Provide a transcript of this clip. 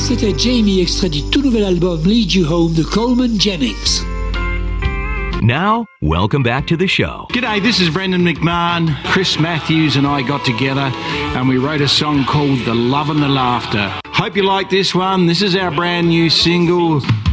C'était Jamie, extrait du tout nouvel album Lead You Home de Coleman Jennings. Now, welcome back to the show. G'day, this is Brendan McMahon. Chris Matthews and I got together and we wrote a song called The Love and the Laughter. Hope you like this one. This is our brand new single.